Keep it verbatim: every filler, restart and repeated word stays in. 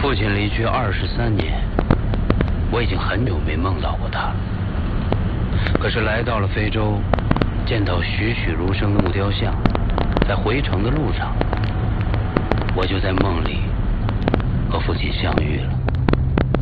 父亲离去二十三年，我已经很久没梦到过他了。可是来到了非洲，见到栩栩如生的木雕像，在回程的路上，我就在梦里和父亲相遇了。